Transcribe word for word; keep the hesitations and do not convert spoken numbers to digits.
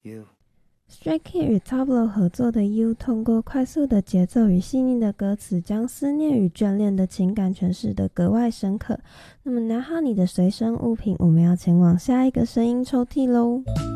Stray Kids 与 Tablo 合作的 You 通过快速的节奏与细腻的歌词，将思念与眷恋的情感诠释得格外深刻。那么拿好你的随身物品，我们要前往下一个声音抽屉咯。